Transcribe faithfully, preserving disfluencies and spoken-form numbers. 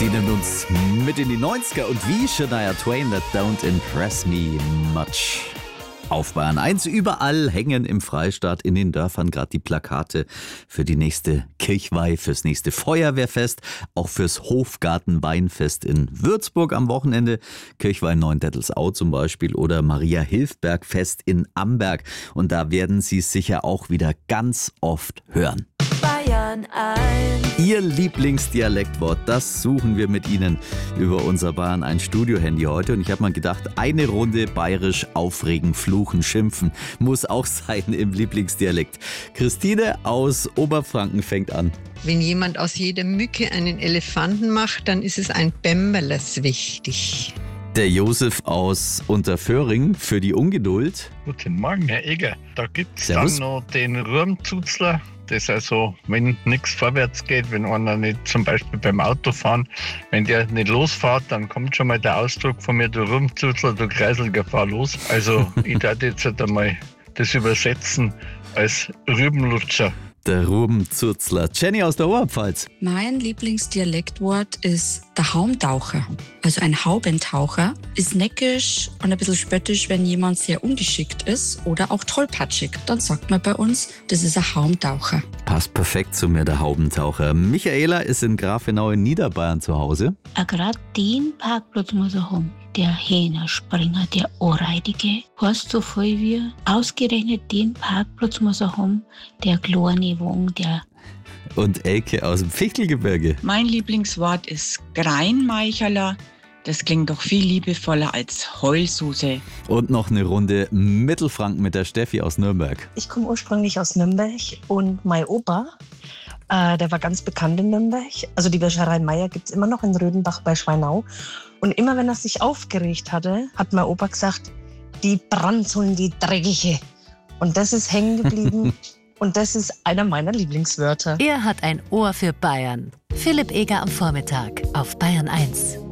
Sie nimmt uns mit in die neunziger und wie Shania Twain, that don't impress me much. Auf Bayern eins, überall hängen im Freistaat in den Dörfern gerade die Plakate für die nächste Kirchweih, fürs nächste Feuerwehrfest, auch fürs Hofgartenweinfest in Würzburg am Wochenende, Kirchweih Neuendettelsau zum Beispiel oder Maria-Hilfberg-Fest in Amberg. Und da werden Sie es sicher auch wieder ganz oft hören. Bayern eins. Ihr Lieblingsdialektwort, das suchen wir mit Ihnen über unser Bayern eins Studio-Handy heute. Und ich habe mal gedacht, eine Runde bayerisch aufregen, fluchen, schimpfen muss auch sein im Lieblingsdialekt. Christine aus Oberfranken fängt an. Wenn jemand aus jeder Mücke einen Elefanten macht, dann ist es ein Bämmerles wichtig. Der Josef aus Unterföhring für die Ungeduld. Guten Morgen, Herr Eger. Da gibt es Servus. dann noch den Rurmzuzler. Das ist also, wenn nichts vorwärts geht, wenn einer nicht zum Beispiel beim Autofahren, wenn der nicht losfährt, dann kommt schon mal der Ausdruck von mir, du Rurmzuzler, du Kreiselger, fahr los. Also ich werde jetzt halt einmal das übersetzen als Rübenlutscher. Der Rubenzurzler. Jenny aus der Oberpfalz. Mein Lieblingsdialektwort ist der Haumtaucher. Also ein Haubentaucher ist neckisch und ein bisschen spöttisch, wenn jemand sehr ungeschickt ist oder auch tollpatschig. Dann sagt man bei uns, das ist ein Haumtaucher. Passt perfekt zu mir, der Haubentaucher. Michaela ist in Grafenau in Niederbayern zu Hause. Gerade den Parkplatz muss er haben. Der Hähnerspringer, der Anreitige, heißt so viel wie ausgerechnet den Parkplatz muss er haben, der kleine Wagen, der... Und Elke aus dem Fichtelgebirge. Mein Lieblingswort ist Greinmeicherler. Das klingt doch viel liebevoller als Heulsuse. Und noch eine Runde Mittelfranken mit der Steffi aus Nürnberg. Ich komme ursprünglich aus Nürnberg und mein Opa, äh, der war ganz bekannt in Nürnberg. Also die Wäscherei Meier gibt es immer noch in Rödenbach bei Schweinau. Und immer wenn er sich aufgeregt hatte, hat mein Opa gesagt, die Brandzeln, die Dreckige. Und das ist hängen geblieben und das ist einer meiner Lieblingswörter. Er hat ein Ohr für Bayern. Philipp Eger am Vormittag auf Bayern eins.